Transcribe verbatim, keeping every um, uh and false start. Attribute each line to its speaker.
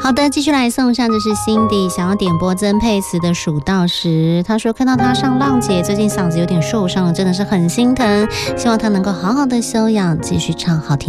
Speaker 1: 好的，继续来送上，这是 Cindy 想要点播曾沛慈的《数到十》。他说看到他上浪姐，最近嗓子有点受伤了，真的是很心疼，希望他能够好好的休养，继续唱好听